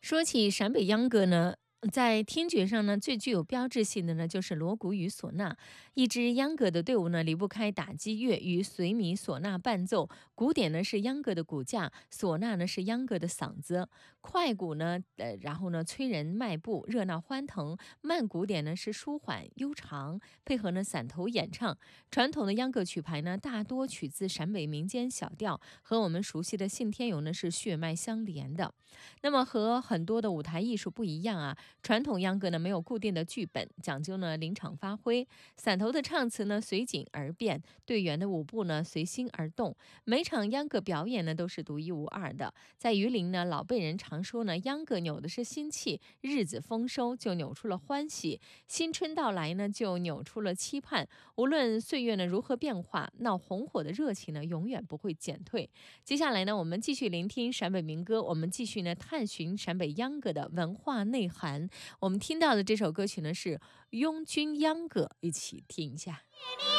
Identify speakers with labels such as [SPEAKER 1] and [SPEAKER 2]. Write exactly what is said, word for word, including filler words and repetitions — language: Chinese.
[SPEAKER 1] 说起陕北秧歌呢，在听觉上呢，最具有标志性的呢，就是锣鼓与唢呐。一支秧歌的队伍呢，离不开打击乐与随米唢呐伴奏。鼓点呢是秧歌的骨架，唢呐呢是秧歌的嗓子。快鼓呢，呃，然后呢催人迈步，热闹欢腾；慢鼓点呢是舒缓悠长，配合呢散头演唱。传统的秧歌曲牌呢，大多取自陕北民间小调，和我们熟悉的信天游呢是血脉相连的。那么和很多的舞台艺术不一样啊，传统秧歌呢没有固定的剧本，讲究呢临场发挥，散头的唱词呢随景而变，队员的舞步呢随心而动。每场秧歌表演呢都是独一无二的。在榆林呢，老辈人常说呢，秧歌扭的是心气，日子丰收就扭出了欢喜，新春到来呢就扭出了期盼。无论岁月呢如何变化，闹红火的热情呢永远不会减退。接下来呢，我们继续聆听陕北民歌，我们继续呢探寻陕北秧歌的文化内涵。我们听到的这首歌曲呢是《拥军秧歌》，一起听一下。